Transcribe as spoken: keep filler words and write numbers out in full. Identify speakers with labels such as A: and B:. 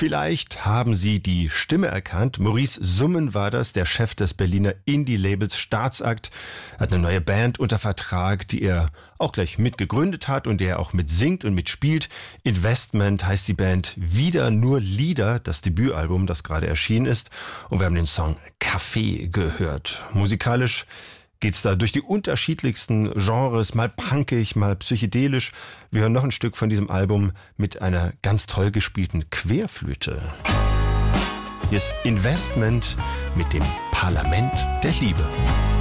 A: Vielleicht haben Sie die Stimme erkannt. Maurice Summen war das, der Chef des Berliner Indie-Labels Staatsakt. Er hat eine neue Band unter Vertrag, die er auch gleich mitgegründet hat und der er auch mitsingt und mitspielt. Investment heißt die Band. Wieder nur Lieder, das Debütalbum, das gerade erschienen ist. Und wir haben den Song Kaffee gehört. Musikalisch geht's da durch die unterschiedlichsten Genres, mal punkig, mal psychedelisch. Wir hören noch ein Stück von diesem Album mit einer ganz toll gespielten Querflöte. Hier ist Investment mit dem Parlament der Liebe.